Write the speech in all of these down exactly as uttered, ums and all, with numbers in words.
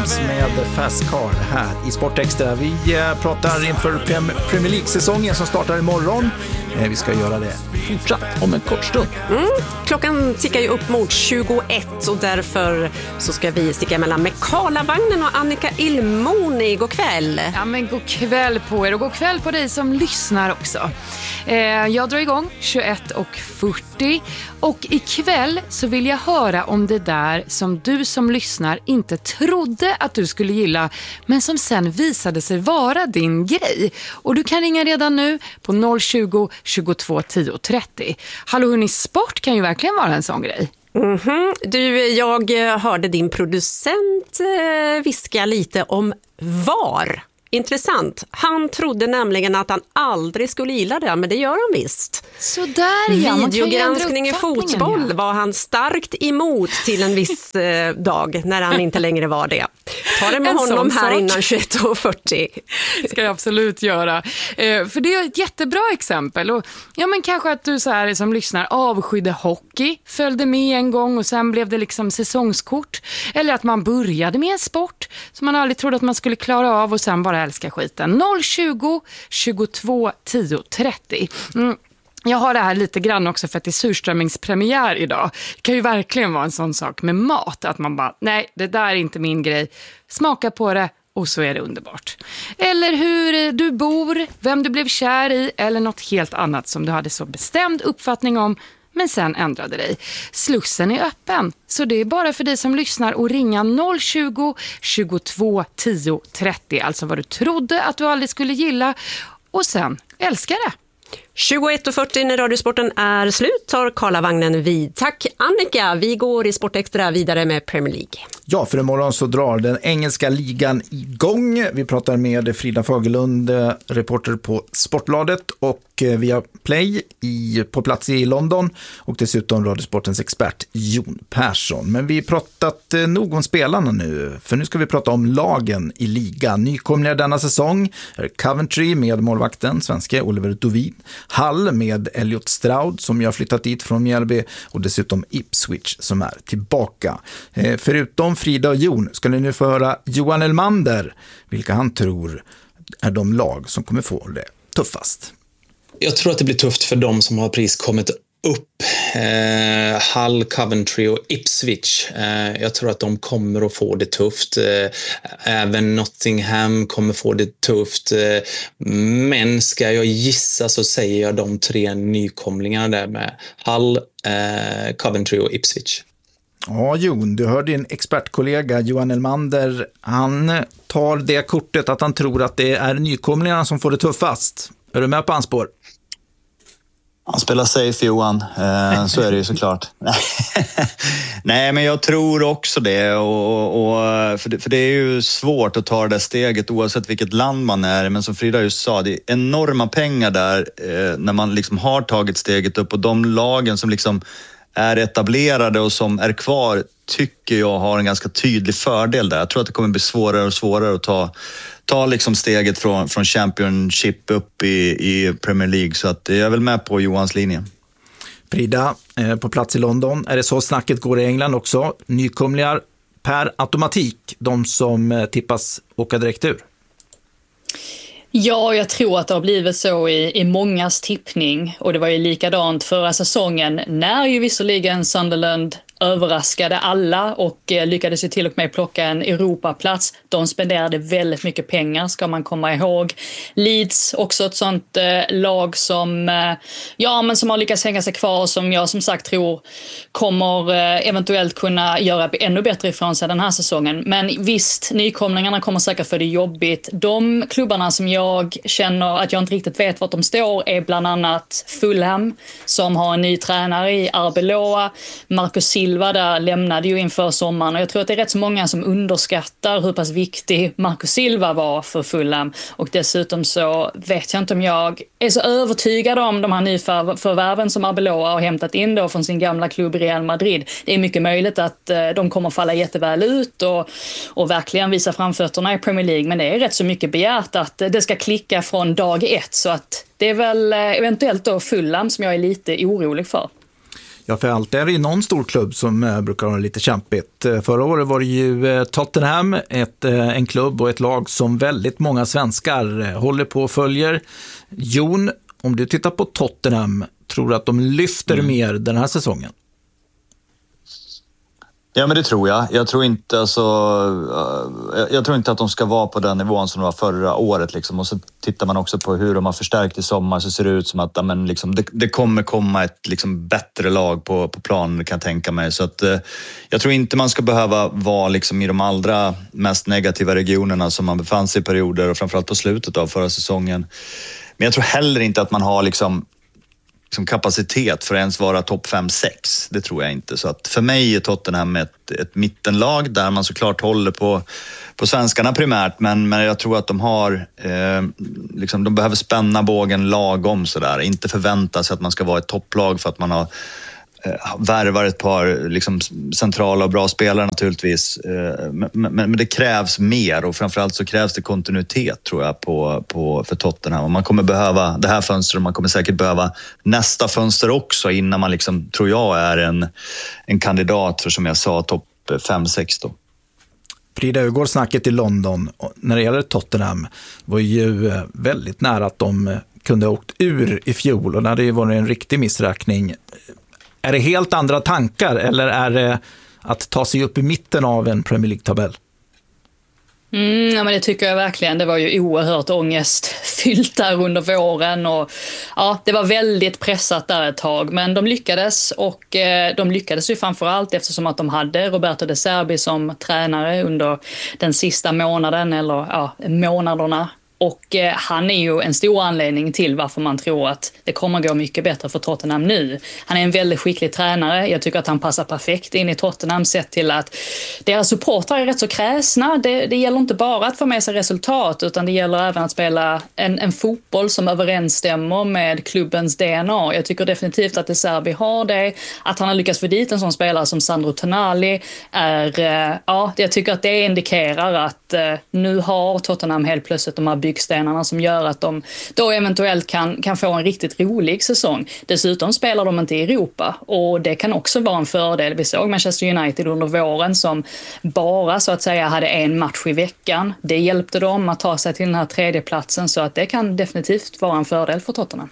Beatles med Fast Car här i Sportextra. Vi pratar inför Premier League-säsongen som startar imorgon. Vi ska göra det fortsatt om en kort stund. Mm, klockan tickar ju upp mot tjugoett och därför så ska vi sticka emellan med Karlavagnen och Annika Ilmoni. God kväll! Ja, men god kväll på er och god kväll på dig som lyssnar också. Eh, jag drar igång tjugoett och fyrtio och ikväll så vill jag höra om det där som du som lyssnar inte trodde att du skulle gilla men som sen visade sig vara din grej. Och du kan ringa redan nu på noll tjugo, tjugotvå, tio, trettio. Hallå hörni, sport kan ju verkligen vara en sån grej. Mm-hmm. Du, jag hörde din producent eh, viska lite om V A R. Intressant. Han trodde nämligen att han aldrig skulle gilla det, men det gör han visst. Så där, ja. Videogranskning i fotboll ja. var han starkt emot till en viss eh, dag när han inte längre var det. Ta det med en honom här sak. innan tjugoett och fyrtio. Ska jag absolut göra. Eh, för det är ett jättebra exempel. Och, ja, men kanske att du så här som lyssnar avskydde hockey, följde med en gång och sen blev det liksom säsongskort. Eller att man började med en sport som man aldrig trodde att man skulle klara av och sen bara älska skiten. noll tjugo, tjugotvå, tio, trettio. Mm. Jag har det här lite grann också för att det är surströmmingspremiär idag. Det kan ju verkligen vara en sån sak med mat. Att man bara, nej det där är inte min grej. Smaka på det och så är det underbart. Eller hur du bor, vem du blev kär i eller något helt annat som du hade så bestämd uppfattning om. Men sen ändrade dig. Slussen är öppen. Så det är bara för dig som lyssnar att ringa noll tjugo, tjugotvå, tio, trettio. Alltså vad du trodde att du aldrig skulle gilla. Och sen älska det. tjugoett och fyrtio när Radiosporten är slut tar Karlavagnen vid. Tack Annika, vi går i Sportextra vidare med Premier League. Ja, för imorgon så drar den engelska ligan igång. Vi pratar med Frida Fagerlund, reporter på Sportbladet och via Play i, på plats i London och dessutom Radiosportens expert Jon Persson. Men vi pratat nog om spelarna nu, för nu ska vi prata om lagen i ligan. Nykomlingar denna säsong är Coventry med målvakten, svenske Oliver Dovin, Hull med Elliot Stroud som jag har flyttat dit från Mjällby och dessutom Ipswich som är tillbaka. Eh, förutom Frida och Jon ska ni nu få höra Johan Elmander, vilka han tror är de lag som kommer få det tuffast. Jag tror att det blir tufft för de som har precis kommit upp. Eh, Hull, Coventry och Ipswich. Eh, jag tror att de kommer att få det tufft. Eh, även Nottingham kommer få det tufft. Eh, men ska jag gissa så säger jag de tre nykomlingarna där med Hull, eh, Coventry och Ipswich. Ja, Jon, du hör din expertkollega Johan Elmander. Han tar det kortet att han tror att det är nykomlingarna som får det tuffast. Är du med på hans spår? Han spelar safe, Johan. Eh, så är det ju såklart. Nej, men jag tror också det. Och, och, för det. För det är ju svårt att ta det där steget oavsett vilket land man är. Men som Frida just sa, det är enorma pengar där eh, när man liksom har tagit steget upp. Och de lagen som liksom är etablerade och som är kvar tycker jag har en ganska tydlig fördel där. Jag tror att det kommer bli svårare och svårare att ta, ta liksom steget från, från Championship upp i, i Premier League. Så att jag är väl med på Johans linje. Frida, eh, på plats i London. Är det så snacket går i England också? Nykomlingar per automatik, de som eh, tippas åka direkt ur? Ja, jag tror att det har blivit så i, i mångas tippning och det var ju likadant förra säsongen när ju visserligen Sunderland överraskade alla och eh, lyckades ju till och med plocka en Europaplats. De spenderade väldigt mycket pengar, ska man komma ihåg. Leeds, också ett sånt eh, lag som, eh, ja, men som har lyckats hänga sig kvar, som jag som sagt tror kommer eh, eventuellt kunna göra ännu bättre ifrån sig den här säsongen. Men visst, nykomlingarna kommer säkert för det jobbigt. De klubbarna som jag känner att jag inte riktigt vet vart de står är bland annat Fulham, som har en ny tränare i Arbeloa. Marcus Silva där lämnade ju inför sommaren och jag tror att det är rätt så många som underskattar hur pass viktig Marcus Silva var för Fulham, och dessutom så vet jag inte om jag är så övertygad om de här nyförvärven som Arbeloa har hämtat in då från sin gamla klubb Real Madrid. Det är mycket möjligt att de kommer falla jätteväl ut och, och verkligen visa framfötterna i Premier League, men det är rätt så mycket begärt att det ska klicka från dag ett, så att det är väl eventuellt då Fulham som jag är lite orolig för. Ja, för allt är det ju någon stor klubb som eh, brukar ha lite kämpigt. Eh, förra året var det ju eh, Tottenham, ett, eh, en klubb och ett lag som väldigt många svenskar eh, håller på och följer. Jon, om du tittar på Tottenham, tror du att de lyfter mm. mer den här säsongen? Ja, men det tror jag. Jag tror inte, alltså, jag tror inte att de ska vara på den nivån som de var förra året. Liksom. Och så tittar man också på hur de har förstärkt i sommar, så ser det ut som att men, liksom, det, det kommer komma ett liksom, bättre lag på, på planen, kan jag tänka mig. Så att, eh, jag tror inte man ska behöva vara liksom, i de allra mest negativa regionerna som man befann sig i perioder, och framförallt på slutet av förra säsongen. Men jag tror heller inte att man har liksom, liksom kapacitet för att ens vara topp fem sex. Det tror jag inte. Så att för mig är Tottenham ett, ett mittenlag där man såklart håller på, på svenskarna primärt. Men, men jag tror att de har eh, liksom, de behöver spänna bågen lagom sådär. Inte förvänta sig att man ska vara ett topplag för att man har värvar ett par liksom, centrala och bra spelare naturligtvis. Men, men, men det krävs mer, och framförallt så krävs det kontinuitet tror jag på, på, för Tottenham. Och man kommer behöva det här fönstret, och man kommer säkert behöva nästa fönster också innan man liksom, tror jag, är en, en kandidat för, som jag sa, topp fem sex då. Frida, hur går snacket i London när det gäller Tottenham? Var ju väldigt nära att de kunde ha åkt ur i fjol, och det hade ju varit en riktig missräkning. Är det helt andra tankar, eller är det att ta sig upp i mitten av en Premier League-tabell? Mm, ja, men det tycker jag verkligen. Det var ju oerhört ångestfyllt där under våren, och ja, det var väldigt pressat där ett tag, men de lyckades, och eh, de lyckades ju framförallt eftersom att de hade Roberto De Zerbi som tränare under den sista månaden, eller ja, månaderna. Och eh, han är ju en stor anledning till varför man tror att det kommer gå mycket bättre för Tottenham nu. Han är en väldigt skicklig tränare. Jag tycker att han passar perfekt in i Tottenham, sett till att deras supportrar är rätt så kräsna. Det, det gäller inte bara att få med sig resultat, utan det gäller även att spela en, en fotboll som överensstämmer med klubbens D N A. Jag tycker definitivt att De Zerbi har det. Att han har lyckats få dit en sån spelare som Sandro Tonali är, eh, ja, jag tycker att det indikerar att eh, nu har Tottenham helt plötsligt de här byggstenarna som gör att de då eventuellt kan, kan få en riktigt rolig säsong. Dessutom spelar de inte i Europa, och det kan också vara en fördel. Vi såg Manchester United under våren som bara så att säga hade en match i veckan. Det hjälpte dem att ta sig till den här tredje platsen, så att det kan definitivt vara en fördel för Tottenham.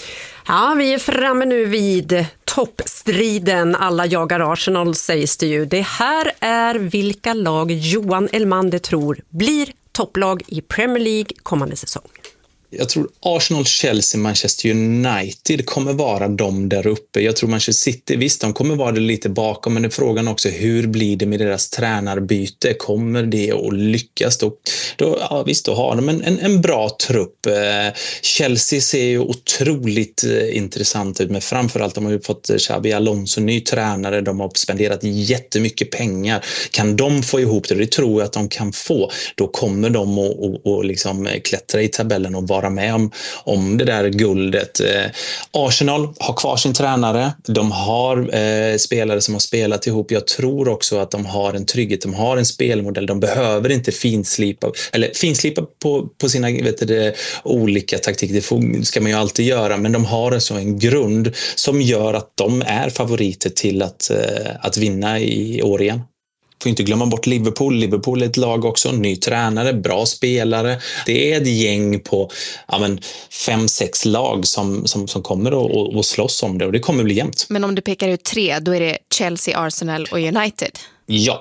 Ja, vi är framme nu vid toppstriden. Alla jagar Arsenal, sägs det ju. Det här är vilka lag Johan Elmander tror blir topplag i Premier League kommande säsong. Jag tror Arsenal, Chelsea, Manchester United kommer vara de där uppe. Jag tror Manchester City, visst, de kommer vara det lite bakom, men det är frågan också, hur blir det med deras tränarbyte? Kommer det att lyckas? Då, då, ja, visst, då har de en, en, en bra trupp. Eh, Chelsea ser ju otroligt eh, intressant ut, men framförallt de har ju fått Xabi Alonso, ny tränare. De har spenderat jättemycket pengar. Kan de få ihop det? Det tror jag att de kan få. Då kommer de att och, och liksom klättra i tabellen och vara med om, om det där guldet. Eh, Arsenal har kvar sin tränare. De har eh, spelare som har spelat ihop. Jag tror också att de har en trygghet. De har en spelmodell. De behöver inte finslipa eller finslipa på, på sina vet du, olika taktiker. Det får, ska man ju alltid göra. Men de har alltså en grund som gör att de är favoriter till att, eh, att vinna i år igen. Får inte glömma bort Liverpool. Liverpool är ett lag också. Ny tränare, bra spelare. Det är ett gäng på ja, men, fem, sex lag som, som, som kommer att, att slåss om det. Och det kommer bli jämnt. Men om du pekar ut tre, då är det Chelsea, Arsenal och United. Ja.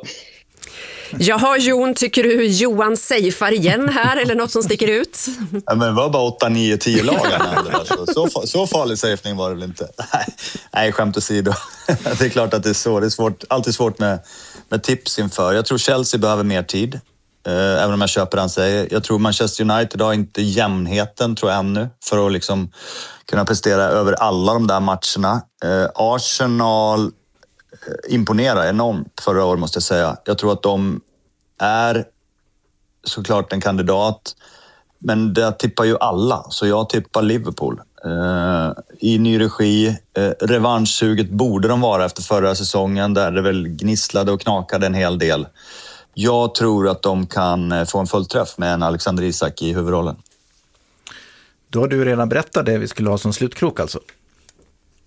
Jaha, Jon, tycker du Johan safear igen här eller något som sticker ut? Ja, men det var bara åtta, nio, tio lag. Så, så, så farlig safning var det väl inte? Nej, skämt åsido. Det är klart att det är så. Det är svårt, alltid svårt med, med tips inför. Jag tror Chelsea behöver mer tid. Eh, även om jag köper han säger. Jag tror Manchester United har inte jämnheten tror jag ännu. För att liksom kunna prestera över alla de där matcherna. Eh, Arsenal imponerar enormt förra året måste jag säga. Jag tror att de är såklart en kandidat, men det tippar ju alla, så jag tippar Liverpool. Eh, I ny regi, eh, revanschsuget borde de vara efter förra säsongen där det väl gnisslade och knakade en hel del. Jag tror att de kan få en fullträff med en Alexander Isak i huvudrollen. Då har du redan berättat det vi skulle ha som slutkrok alltså.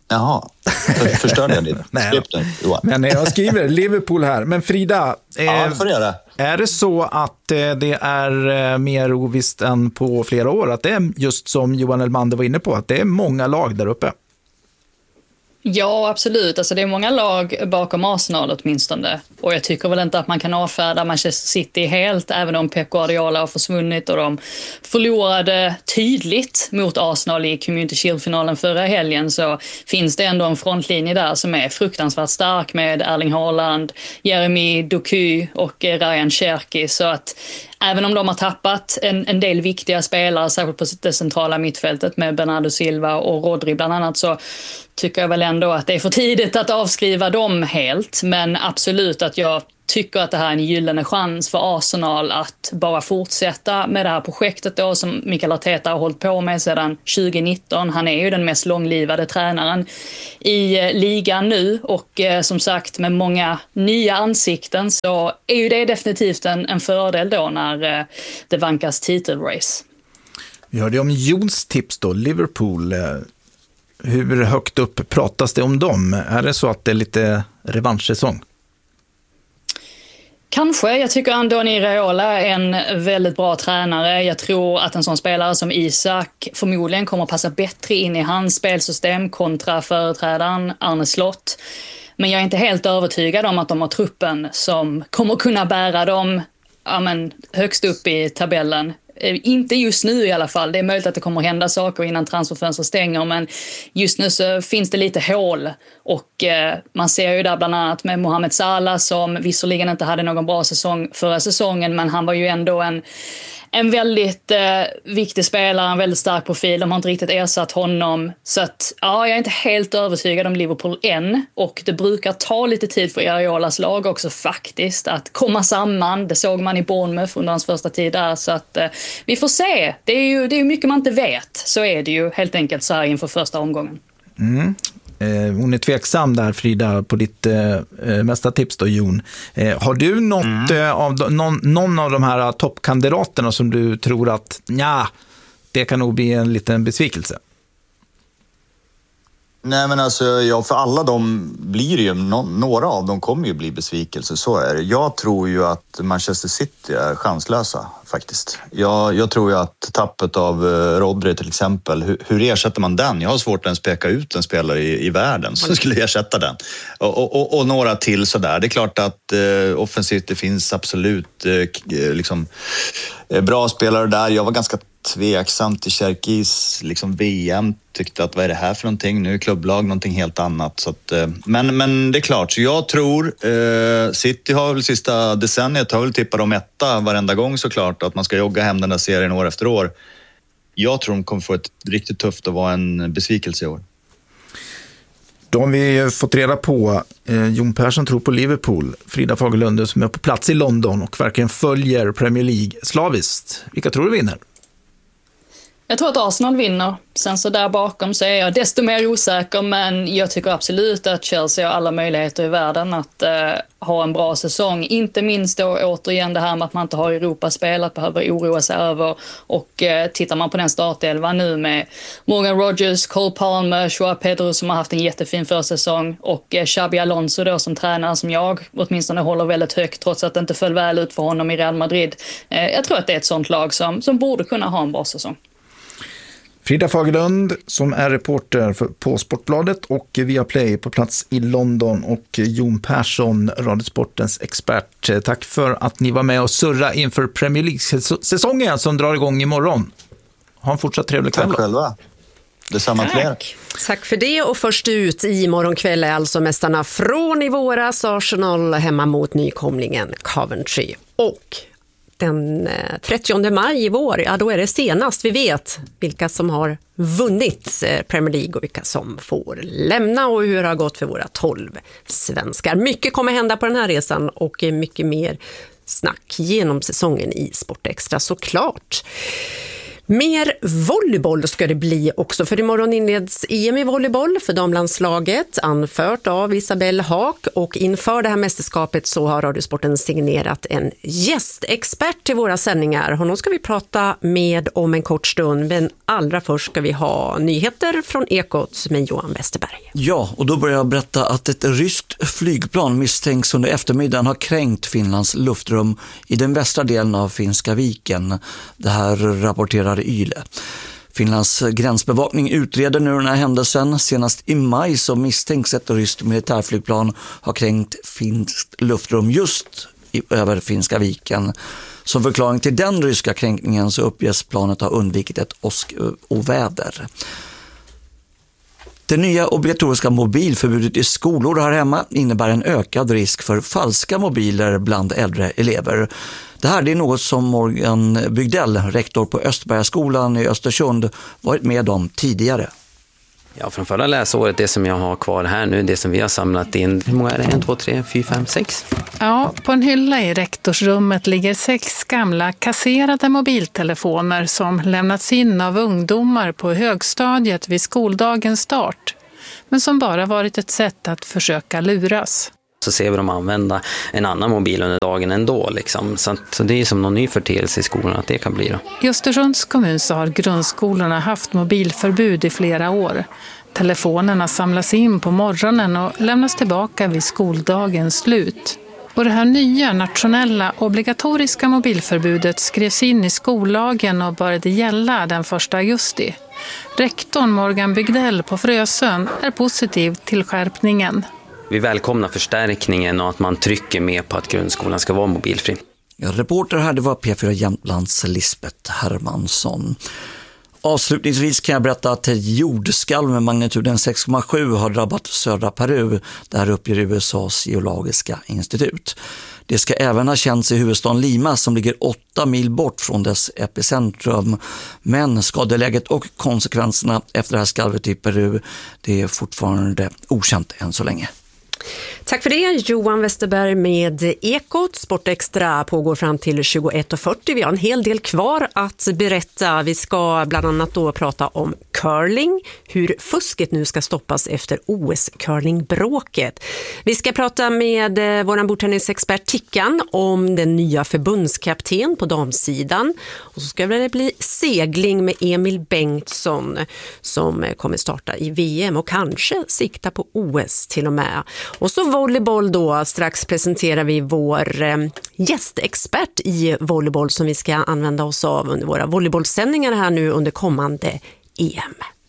Jaha, förstörde jag ditt skript nu, Johan? Men jag skriver Liverpool här. Men Frida, eh, Ja, det får jag göra. är det så att eh, det är eh, mer ovisst än på flera år? Att det är just som Johan Elmander var inne på, att det är många lag där uppe? Ja, absolut. Alltså, det är många lag bakom Arsenal åtminstone. Och jag tycker väl inte att man kan avfärda Manchester City helt, även om Pep Guardiola har försvunnit och de förlorade tydligt mot Arsenal i Community Shield-finalen förra helgen, så finns det ändå en frontlinje där som är fruktansvärt stark med Erling Haaland, Jeremy Doku och Ryan Cherki. Så att även om de har tappat en, en del viktiga spelare, särskilt på det centrala mittfältet med Bernardo Silva och Rodri bland annat, så tycker jag väl ändå att det är för tidigt att avskriva dem helt. Men absolut att jag tycker att det här är en gyllene chans för Arsenal att bara fortsätta med det här projektet då, som Mikel Arteta har hållit på med sedan tjugo nitton. Han är ju den mest långlivade tränaren i ligan nu, och eh, som sagt med många nya ansikten så är ju det definitivt en, en fördel då när eh, det vankas titelrace. Vi hörde om Jons tips då, Liverpool. Hur högt upp pratas det om dem? Är det så att det är lite revanschsäsong? Kanske. Jag tycker Andoni Raiola är en väldigt bra tränare. Jag tror att en sån spelare som Isak förmodligen kommer att passa bättre in i hans spelsystem kontra företrädaren Arne Slott. Men jag är inte helt övertygad om att de har truppen som kommer kunna bära dem ja, men, högst upp i tabellen. Inte just nu i alla fall. Det är möjligt att det kommer att hända saker innan transferfönstret stänger, men just nu så finns det lite hål. Och eh, man ser ju där bland annat med Mohamed Salah, som visserligen inte hade någon bra säsong förra säsongen, men han var ju ändå en, en väldigt eh, viktig spelare, en väldigt stark profil. De har inte riktigt ersatt honom. Så att, ja, jag är inte helt övertygad om Liverpool än. Och det brukar ta lite tid för Ariolas lag också faktiskt att komma samman. Det såg man i Bournemouth under hans första tid där. Så att eh, vi får se. Det är ju det är mycket man inte vet. Så är det ju helt enkelt så här inför första omgången. Mm. Eh, hon är tveksam där, Frida, på ditt eh, mesta tips då, Jon. Eh, har du något mm. eh, av, någon, någon av de här toppkandidaterna som du tror att nja, det kan nog bli en liten besvikelse? Nej, men alltså, ja, för alla de blir ju, no, några av dem kommer ju bli besvikelse, så är det. Jag tror ju att Manchester City är chanslösa faktiskt. Jag, jag tror ju att tappet av uh, Rodri till exempel, hur, hur ersätter man den? Jag har svårt att ens peka ut en spelare i, i världen som skulle ersätta den. Och, och, och, och några till sådär. Det är klart att uh, offensivt det finns absolut uh, liksom, uh, bra spelare där. Jag var ganska tveksam till Cherkis liksom V M, tyckte att vad är det här för någonting, nu är klubblag någonting helt annat, så att, men, men det är klart, så jag tror eh, City har väl sista decenniet har väl tippat om etta varenda gång såklart, att man ska jogga hem den där serien år efter år. Jag tror de kommer få ett riktigt tufft att vara en besvikelse i år. Då har vi fått reda på eh, Jon Persson tror på Liverpool, Frida Fagerlund som är på plats i London och verkligen följer Premier League slaviskt. Vilka tror du vinner? Jag tror att Arsenal vinner. Sen så där bakom så är jag desto mer osäker, men jag tycker absolut att Chelsea har alla möjligheter i världen att eh, ha en bra säsong. Inte minst då återigen det här med att man inte har Europaspel att behöva oroa sig över. Och eh, tittar man på den startelvan nu med Morgan Rogers, Cole Palmer, Joao Pedro som har haft en jättefin försäsong och eh, Xabi Alonso då som tränare som jag åtminstone håller väldigt högt trots att det inte föll väl ut för honom i Real Madrid. Eh, jag tror att det är ett sånt lag som, som borde kunna ha en bra säsong. Frida Fagerlund som är reporter för, på Sportbladet och Viaplay på plats i London, och Jon Persson, Radiosportens expert. Tack för att ni var med och surra inför Premier League-säsongen som drar igång imorgon. Ha en fortsatt trevlig kväll. Tack själva. Detsamma till er. Tack för det, och först ut i morgon kväll är alltså mästarna från i våras, Arsenal hemma mot nykomlingen Coventry. Och den trettionde maj i vår, ja då är det senast vi vet vilka som har vunnit Premier League och vilka som får lämna och hur det har gått för våra tolv svenskar. Mycket kommer hända på den här resan och mycket mer snack genom säsongen i Sportextra såklart. Mer volleyboll ska det bli också, för imorgon inleds E M i volleyboll för damlandslaget, anfört av Isabelle Haak, och inför det här mästerskapet så har Radiosporten signerat en gästexpert till våra sändningar. Honom ska vi prata med om en kort stund, men allra först ska vi ha nyheter från Ekot med Johan Westerberg. Ja, och då börjar jag berätta att ett ryskt flygplan misstänks under eftermiddagen ha kränkt Finlands luftrum i den västra delen av Finska viken. Det här rapporterar Yle. Finlands gränsbevakning utreder nu den här händelsen. Senast i maj så misstänks ett ryskt militärflygplan ha kränkt finskt luftrum just i, över Finska viken. Som förklaring till den ryska kränkningen så uppges planet ha undvikit ett åskoväder. Det nya obligatoriska mobilförbudet i skolor här hemma innebär en ökad risk för falska mobiler bland äldre elever. Det här är något som Morgan Bygdell, rektor på Östbergaskolan i Östersund, varit med om tidigare. Ja, från förra läsåret, det som jag har kvar här nu, det som vi har samlat in, hur många är det? En, två, tre, fyra, fem, sex? Ja, på en hylla i rektorsrummet ligger sex gamla kasserade mobiltelefoner som lämnats in av ungdomar på högstadiet vid skoldagens start, men som bara varit ett sätt att försöka luras. Så ser vi dem använda en annan mobil under dagen ändå. Liksom. Så, så det är som någon ny förteelse i skolan att det kan bli. Då. I Östersunds kommun så har grundskolorna haft mobilförbud i flera år. Telefonerna samlas in på morgonen och lämnas tillbaka vid skoldagens slut. Och det här nya nationella obligatoriska mobilförbudet skrevs in i skollagen och började gälla den första augusti. Rektorn Morgan Bygdell på Frösön är positiv till skärpningen. Vi välkomnar förstärkningen och att man trycker mer på att grundskolan ska vara mobilfri. Ja, reporter här, det var P fyra Jämtlands Lisbeth Hermansson. Avslutningsvis kan jag berätta att jordskalv med magnituden sex komma sju har drabbat södra Peru. Där uppger U S A:s geologiska institut. Det ska även ha känts i huvudstaden Lima som ligger åtta mil bort från dess epicentrum. Men skadeläget och konsekvenserna efter det här skalvet i Peru, det är fortfarande okänt än så länge. Tack för det, Johan Westerberg med Ekot. Sportextra pågår fram till tjugoett och fyrtio. Vi har en hel del kvar att berätta. Vi ska bland annat då prata om curling, hur fusket nu ska stoppas efter O S-curlingbråket. Vi ska prata med vår bordtennisexpert Tickan om den nya förbundskapten på damsidan. Och så ska det bli segling med Emil Bengtsson som kommer starta i V M och kanske sikta på O S till och med. Och så volleyboll då, strax presenterar vi vår eh, gästexpert i volleyboll som vi ska använda oss av under våra volleybollsändningar här nu under kommande E M.